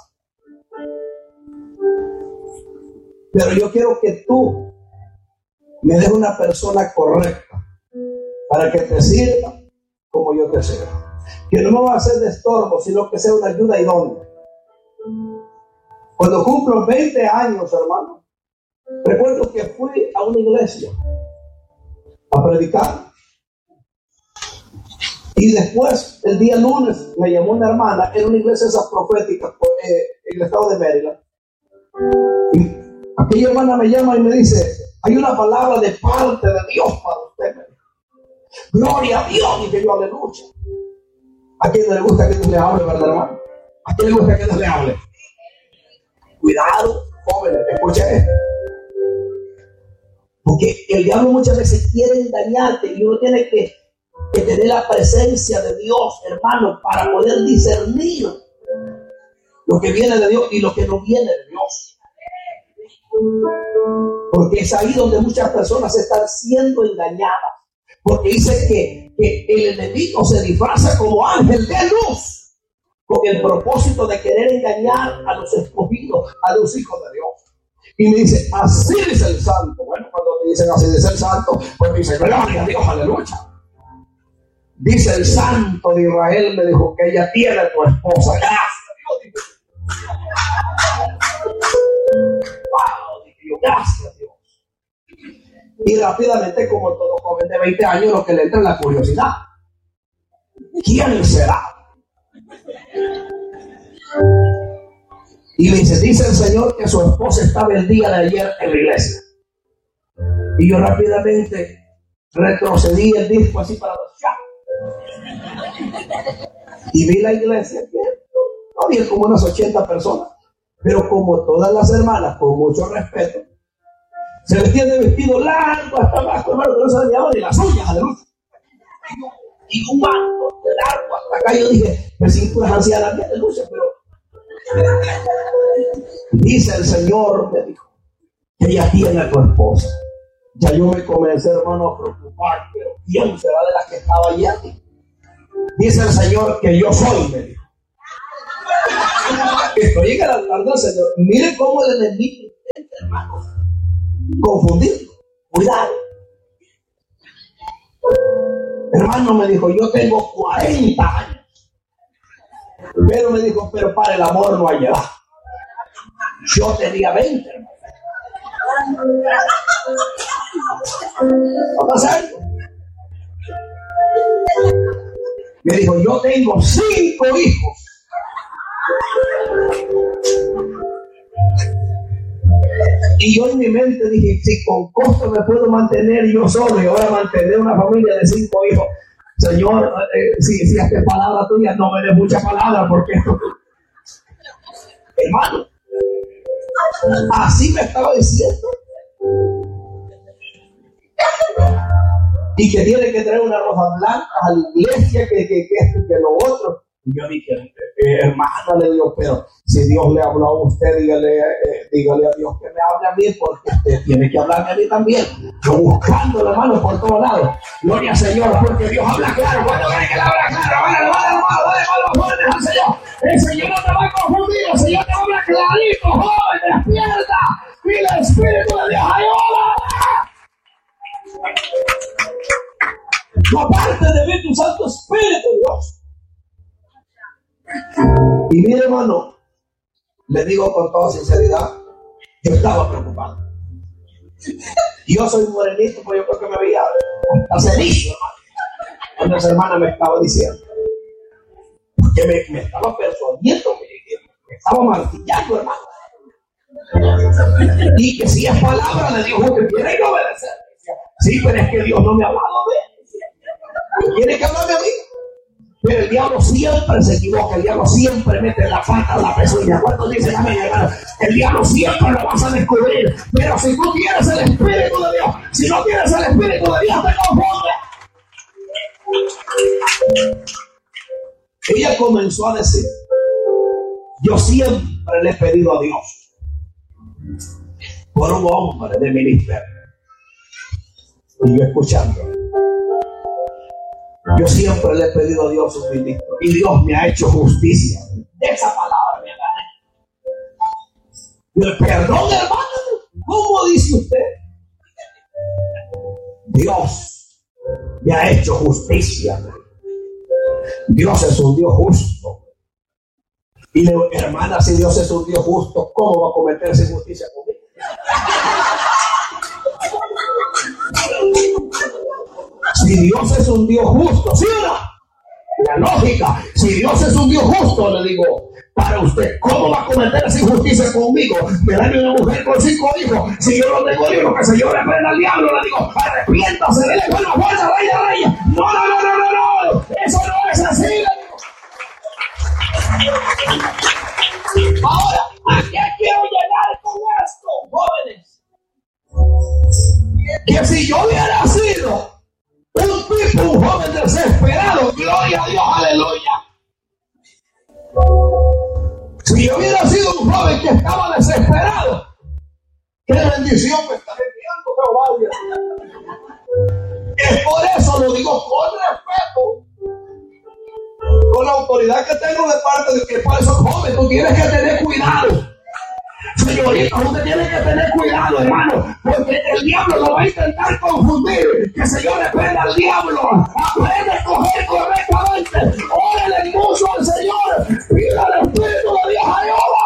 Pero yo quiero que tú me des una persona correcta para que te sirva como yo te sirvo. Que no me va a hacer de estorbo, sino que sea una ayuda idónea. Cuando cumplo 20 años, hermano, recuerdo que fui a una iglesia a predicar. Y después, el día lunes, me llamó una hermana en una iglesia de esas proféticas en el estado de Maryland. Y aquella hermana me llama y me dice, hay una palabra de parte de Dios para usted. Gloria a Dios, y que yo aleluya. ¿A quién le gusta que Dios le hable, verdad, hermano? ¿A quién le gusta que Dios le hable? Cuidado, jóvenes, escuchen esto. Porque el diablo muchas veces quiere engañarte y uno tiene que tener la presencia de Dios, hermano, para poder discernir lo que viene de Dios y lo que no viene de Dios. Porque es ahí donde muchas personas están siendo engañadas. Porque dice que el enemigo se disfraza como ángel de luz con el propósito de querer engañar a los escogidos, a los hijos de Dios. Y me dice, así dice el santo. Bueno, cuando te dicen así dice el santo, pues me dice, gloria a Dios, aleluya. Dice el santo de Israel, me dijo que ella tiene a tu esposa. Gracias a Dios. Wow, dije yo, gracias a Dios. Y rápidamente, como todo joven de 20 años, lo que le entra es la curiosidad. ¿Quién será? Y me dice el Señor que su esposa estaba el día de ayer en la iglesia. Y yo rápidamente retrocedí el disco así para los y vi la iglesia que no había como unas 80 personas, pero como todas las hermanas, con mucho respeto, se vestían de vestido largo hasta abajo, hermano, que no se veían ni las uñas, aleluya. Y un manto largo hasta acá. Yo dije, me siento una anciana, aleluya, pero dice el Señor, me dijo, que ella tiene a tu esposa. Ya yo me comencé, hermano, a preocupar, pero ¿quién será de las que estaba allí? Dice el Señor que yo soy, me dijo. Estoy en el altar del Señor. Mire cómo el enemigo intenta, hermano, confundir. Cuidado. Hermano, me dijo, yo tengo 40 años. Pero me dijo, pero para el amor no hay edad. Yo tenía 20, hermano. ¿Vamos a hacerlo? Me dijo, yo tengo 5 hijos. Y yo en mi mente dije, si con costo me puedo mantener yo solo y ahora mantener una familia de 5 hijos, Señor, si esta es palabra tuya, no me des mucha palabra, porque esto, hermano, así me estaba diciendo. Y que tiene que traer una rosa blanca a la iglesia, que lo otro. Y yo dije, hermano, le digo, pero si Dios le habló a usted, dígale a Dios que me hable a mí, porque usted tiene que hablarme a mí también. Yo buscando la mano por todos lados. Gloria al Señor, porque Dios habla claro. Cuando ven que le habla claro, dale al Señor. El Señor no te va a confundir, el Señor te habla clarito, joven, despierta. Y el Espíritu de Dios ayuda. Aparte de ver tu Santo Espíritu, Dios. Y mire, hermano, le digo con toda sinceridad, yo estaba preocupado. Yo soy morenito, pues yo creo que me había hasta cenizo, hermano. Cuando esa hermana me estaba diciendo, porque me estaba persuadiendo, me estaba martillando, hermano. Y que si es palabra de Dios, usted tiene que obedecer. Sí, pero es que Dios no me ha hablado de él. Tiene que hablarme a mí. Pero el diablo siempre se equivoca, el diablo siempre mete la pata en la pezuña. ¿Cuántos dicen amén, hermano? El diablo siempre lo vas a descubrir. Pero si tú tienes el Espíritu de Dios, si no tienes el Espíritu de Dios, te confunde. Ella comenzó a decir, yo siempre le he pedido a Dios por un hombre de ministerio. Y yo escuchando, yo siempre le he pedido a Dios un ministro y Dios me ha hecho justicia. De esa palabra me gané. Perdón, hermano, ¿cómo dice usted? Dios me ha hecho justicia. Dios es un Dios justo. Y le digo, hermana, si Dios es un Dios justo, ¿cómo va a cometerse injusticia conmigo? Si Dios es un Dios justo, ¿sí o no? La lógica, si Dios es un Dios justo, le digo, para usted, ¿cómo va a cometer esa injusticia conmigo? Me da una mujer con 5 hijos, si yo no tengo hijos, que se yo le prenda al diablo, le digo, arrepiéntase, dele buena fuerza, rey de reyes. No, eso no es así, le digo. Ahora, ¿a qué quiero llegar con esto, jóvenes? Que si yo hubiera sido un joven desesperado, gloria a Dios, aleluya. Si yo hubiera sido un joven que estaba desesperado, qué bendición me está enviando Jehová. Es por eso lo digo con respeto, con la autoridad que tengo de parte de que por eso, joven, tú tienes que tener cuidado. Señorita, usted tiene que tener cuidado, hermano, porque el diablo lo va a intentar confundir. Que el Señor reprenda al diablo. Aprende a escoger correctamente. Órale mucho al Señor. Pida al Espíritu de Dios ayuda.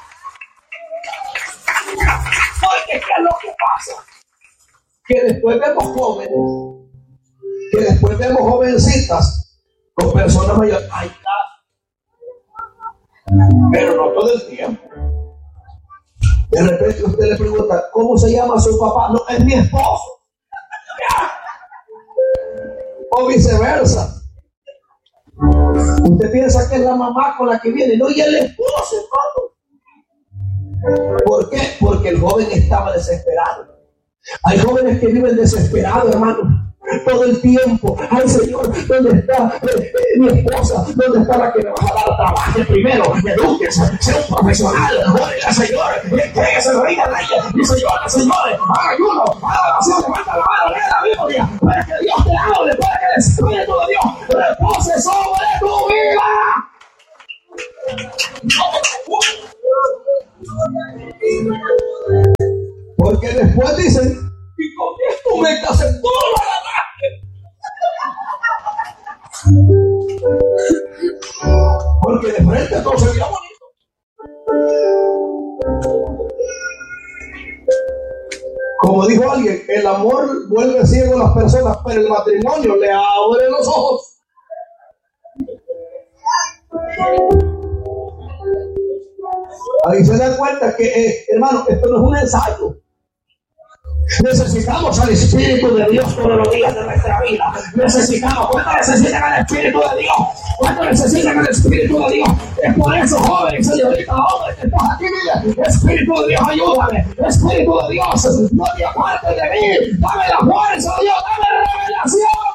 Porque ¿qué es lo que pasa? Que después vemos jóvenes, que después vemos jovencitas con personas mayores. Ay, pero no todo el tiempo. De repente usted le pregunta, ¿cómo se llama su papá? No, es mi esposo. O viceversa. Usted piensa que es la mamá con la que viene, no, y el esposo, hermano. ¿Por qué? Porque el joven estaba desesperado. Hay jóvenes que viven desesperados, hermano, todo el tiempo. Ay, Señor, ¿dónde está mi esposa? ¿Dónde está la que me va a dar trabajo? Primero, edúquese, sea un profesional. Oiga, Señor, entréguese la vida a ella. Y señores, haga ayuno, haga oración, levanta la mano, lea la Biblia, para que Dios te hable, para que el Espíritu de Dios repose sobre tu vida. Porque después dicen, y con esto me casé toda la porque de frente todo se veía bonito. Como dijo alguien, el amor vuelve ciego a las personas, pero el matrimonio le abre los ojos. Ahí se da cuenta que, hermano, esto no es un ensayo. Necesitamos al Espíritu de Dios todos los días de nuestra vida. Necesitamos. ¿Cuánto necesitan al Espíritu de Dios? ¿Cuánto necesitan al Espíritu de Dios? Es por eso, jóvenes, señorita, hombres que estás aquí, mire, Espíritu de Dios, ayúdame. Espíritu de Dios, no te apartes de mí. Dame la fuerza, Dios, dame la revelación.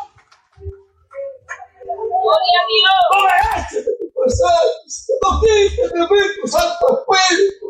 Gloria a Dios. No me eches de tu presencia, no quites de mí tu Santo Espíritu.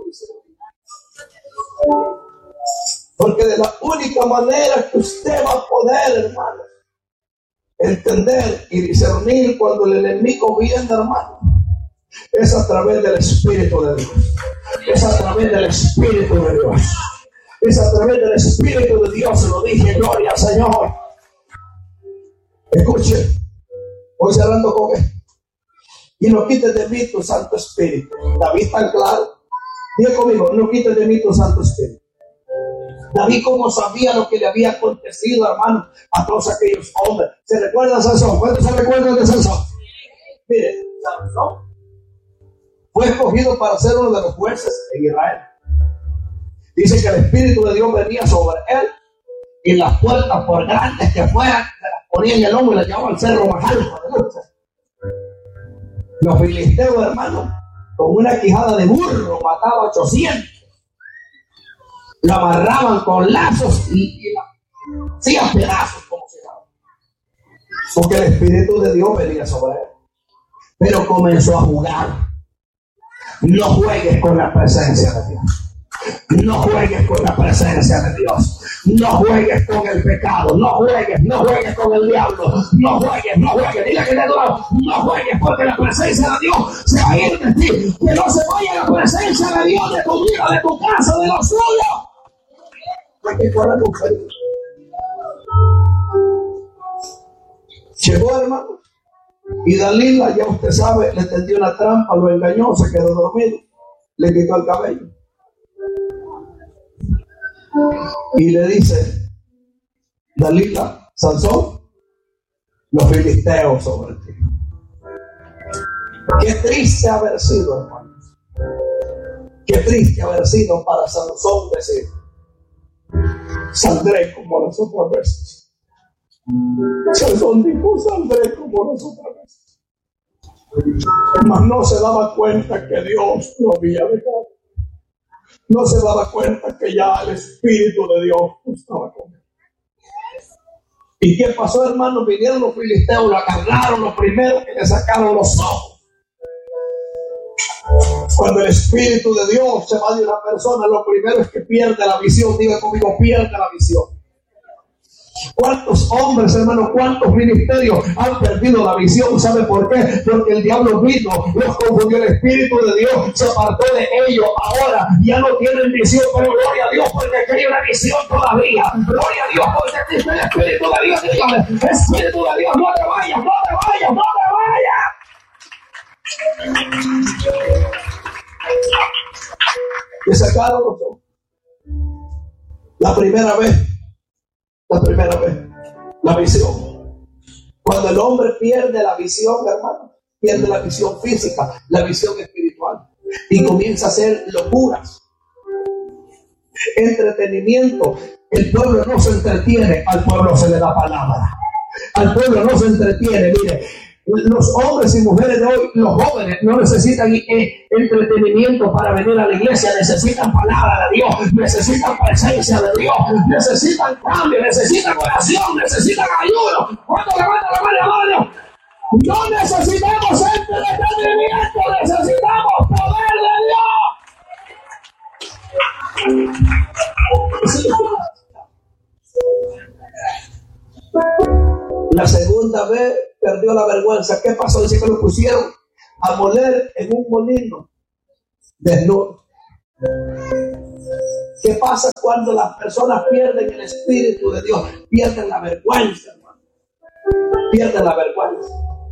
Porque de la única manera que usted va a poder, hermano, entender y discernir cuando el enemigo viene, hermano, es a través del Espíritu de Dios. Es a través del Espíritu de Dios. Es a través del Espíritu de Dios, se lo dije, gloria al Señor. Escuche, voy cerrando con esto. Y no quites de mí tu Santo Espíritu. David tan claro. Diga conmigo, no quites de mí tu Santo Espíritu. David, como sabía lo que le había acontecido, hermano, a todos aquellos hombres. ¿Se recuerda a Sansón? ¿Cuántos se recuerdan de Sansón? Mire, Sansón fue escogido para ser uno de los jueces en Israel. Dice que el Espíritu de Dios venía sobre él y las puertas, por grandes que fueran, se las ponía en el hombro y las llevaba al cerro más alto de noche. Los filisteos, hermano, con una quijada de burro mataba 800. La amarraban con lazos y la hacían pedazos como se llama. Porque el Espíritu de Dios venía sobre él. Pero comenzó a jugar. No juegues con la presencia de Dios. No juegues con la presencia de Dios. No juegues con el pecado. No juegues con el diablo. No juegues. Dile que te lado, no juegues, porque la presencia de Dios se va a ir de ti. Que no se vaya la presencia de Dios de tu vida, de tu casa, de los suyos. Hay que correr un peligro. Llegó, hermano, y Dalila, ya usted sabe, le tendió una trampa, lo engañó, se quedó dormido, le quitó el cabello y le dice: Dalila, Sansón, los filisteos sobre ti. Qué triste haber sido, hermano. Qué triste haber sido para Sansón decir: saldré como las otras veces. Sansón dijo: saldré como las otras veces. Mas no se daba cuenta que Dios lo había dejado. No se daba cuenta que ya el Espíritu de Dios estaba con él. ¿Y qué pasó, hermano? Vinieron los filisteos, lo agarraron, lo primero que le sacaron los ojos. Cuando el Espíritu de Dios se va de una persona, lo primero es que pierde la visión. Diga conmigo, pierde la visión. ¿Cuántos hombres, hermanos, cuántos ministerios han perdido la visión? ¿Sabe por qué? Porque el diablo vino, los confundió, el Espíritu de Dios se apartó de ellos. Ahora ya no tienen visión, pero gloria a Dios porque quería una visión todavía. Gloria a Dios porque existe el Espíritu de Dios. Dígame, Espíritu de Dios, no te vayas, no te vayas, no te vayas. Le sacaron los ojos. La primera vez, la visión. Cuando el hombre pierde la visión, hermano, pierde la visión física, la visión espiritual, y comienza a hacer locuras, entretenimiento. El pueblo no se entretiene, al pueblo se le da palabra. Al pueblo no se entretiene, mire. los hombres y mujeres de hoy, los jóvenes, no necesitan entretenimiento para venir a la iglesia. Necesitan palabra de Dios, necesitan presencia de Dios, necesitan cambio, necesitan oración, necesitan ayuno. ¿Cuánto levanta la mano? No necesitamos entretenimiento, necesitamos poder de Dios. La segunda vez perdió la vergüenza. ¿Qué pasó? Dice que lo pusieron a moler en un molino desnudo. ¿Qué pasa cuando las personas pierden el Espíritu de Dios? Pierden la vergüenza, hermano. Pierden la vergüenza.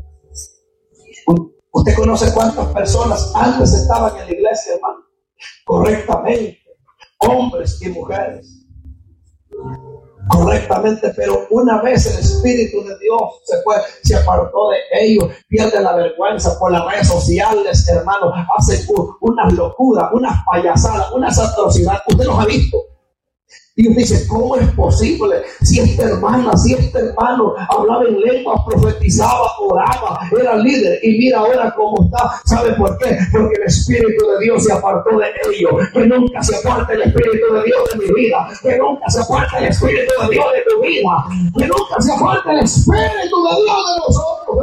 ¿Usted conoce cuántas personas antes estaban en la iglesia, hermano? Correctamente. Hombres y mujeres. Correctamente, pero una vez el Espíritu de Dios se apartó de ellos, pierden la vergüenza por las redes sociales, hermanos, hacen unas locuras, unas payasadas, unas atrocidades. Usted los ha visto. Y usted dice, ¿cómo es posible? Si esta hermana, si este hermano hablaba en lenguas, profetizaba, oraba, era líder, y mira ahora cómo está. ¿Sabe por qué? Porque el Espíritu de Dios se apartó de ellos. Que nunca se aparte el Espíritu de Dios de mi vida. Que nunca se aparte el Espíritu de Dios de tu vida. Que nunca se aparte el Espíritu de Dios de nosotros.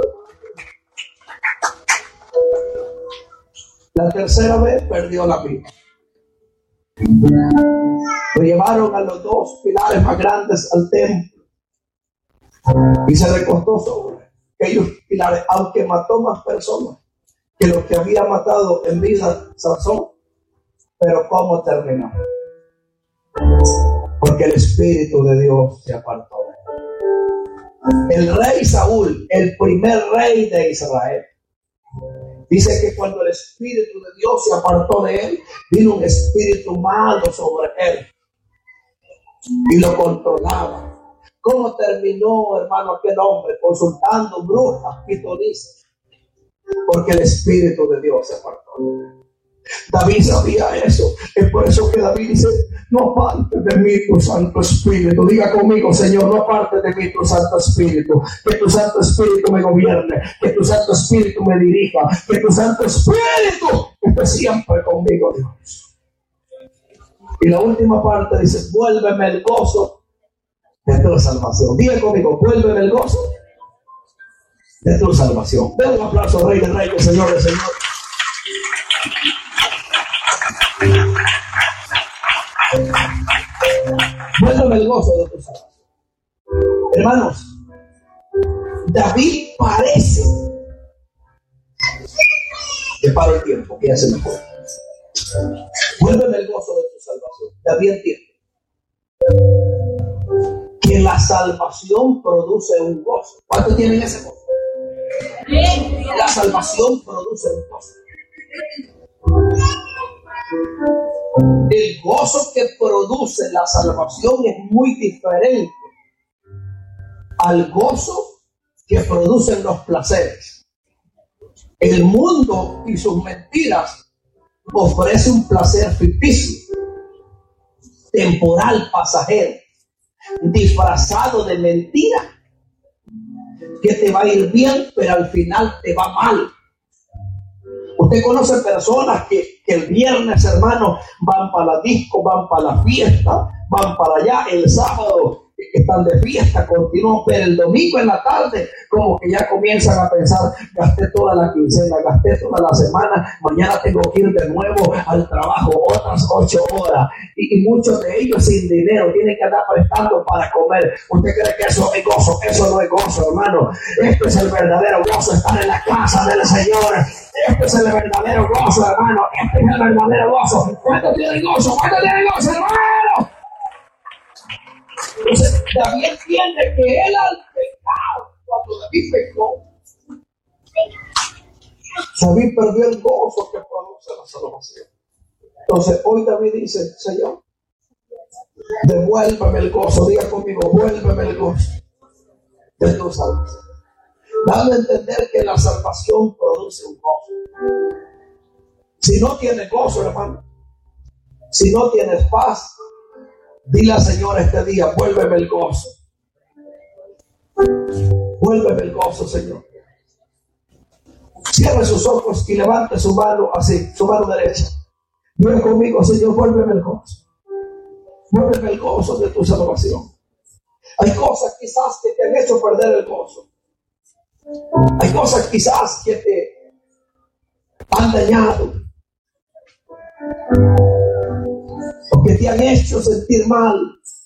La tercera vez perdió la vida. Lo llevaron a los dos pilares más grandes al templo y se recostó sobre aquellos pilares, aunque mató más personas que los que había matado en vida Sansón. Pero ¿cómo terminó? Porque el Espíritu de Dios se apartó de él. El rey Saúl, el primer rey de Israel, dice que cuando el Espíritu de Dios se apartó de él, vino un espíritu malo sobre él y lo controlaba. ¿Cómo terminó, hermano, aquel hombre? Consultando brujas y pitonizas, porque el Espíritu de Dios se apartó de él. David sabía eso. Es por eso que David dice, no apartes de mí tu Santo Espíritu. Diga conmigo, Señor, no apartes de mí tu Santo Espíritu. Que tu Santo Espíritu me gobierne, que tu Santo Espíritu me dirija, que tu Santo Espíritu esté siempre conmigo, Dios. Y la última parte dice, vuélveme el gozo de tu salvación. Diga conmigo, vuélveme el gozo de tu salvación. Den un aplauso al Rey de Reyes, Señor de Señor. Vuélveme el gozo de tu salvación. Hermanos, David parece que paro el tiempo, que ya se me fue. Vuélveme el gozo de tu salvación. David entiende que la salvación produce un gozo. ¿Cuántos tienen ese gozo? La salvación produce un gozo. El gozo que produce la salvación es muy diferente al gozo que producen los placeres. El mundo y sus mentiras ofrece un placer ficticio, temporal, pasajero, disfrazado de mentira, que te va a ir bien, pero al final te va mal. Usted conoce personas que el viernes, hermano, van para la disco, van para la fiesta, van para allá, el sábado están de fiesta, continúan, pero el domingo en la tarde como que ya comienzan a pensar, gasté toda la quincena, gasté toda la semana, mañana tengo que ir de nuevo al trabajo otras 8 horas, y muchos de ellos sin dinero, tienen que andar prestando para comer. ¿Usted cree que eso es gozo? Eso no es gozo, hermano. Este es el verdadero gozo, estar en la casa del Señor. Este es el verdadero gozo, hermano. Este es el verdadero gozo. ¿Cuánto tiene gozo? ¿Cuánto tiene gozo, hermano? Entonces, David entiende que él al pecado, cuando David pecó, David perdió el gozo que produce la salvación. Entonces, hoy David dice, Señor, devuélveme el gozo. Diga conmigo, vuélveme el gozo de tu salvación. Dame a entender que la salvación produce un gozo. Si no tienes gozo, hermano, si no tienes paz, dile al Señor este día, vuélveme el gozo. Vuélveme el gozo, Señor. Cierre sus ojos y levante su mano así, su mano derecha. Diga conmigo, Señor, vuélveme el gozo. Vuélveme el gozo de tu salvación. Hay cosas quizás que te han hecho perder el gozo. Hay cosas quizás que te han dañado. O que te han hecho sentir mal.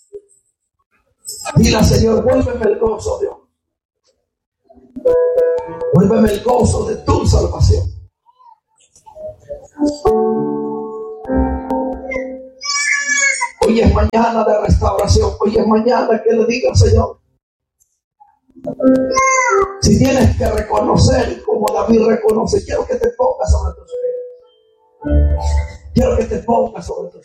Dile, Señor, vuélveme el gozo, Dios. Vuélveme el gozo de tu salvación. Hoy es mañana de restauración. Hoy es mañana que le diga, Señor. Si tienes que reconocer como David reconoce, quiero que te pongas sobre tus pies. Quiero que te pongas sobre tus